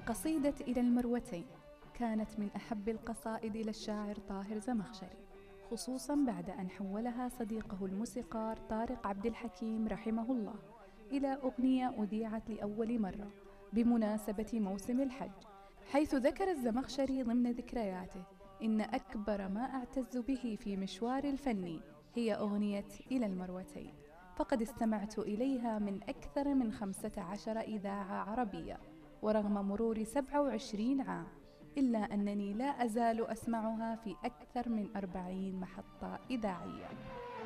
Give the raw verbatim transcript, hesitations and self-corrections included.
قصيدة إلى المروتين كانت من أحب القصائد إلى الشاعر طاهر زمخشري، خصوصاً بعد أن حولها صديقه الموسيقار طارق عبد الحكيم رحمه الله إلى أغنية أذيعت لأول مرة بمناسبة موسم الحج، حيث ذكر الزمخشري ضمن ذكرياته: إن أكبر ما أعتز به في مشواري الفني هي أغنية إلى المروتين، فقد استمعت إليها من أكثر من خمسة عشر إذاعة عربية، ورغم مرور سبع وعشرين عام إلا أنني لا أزال أسمعها في أكثر من أربعين محطة إذاعية.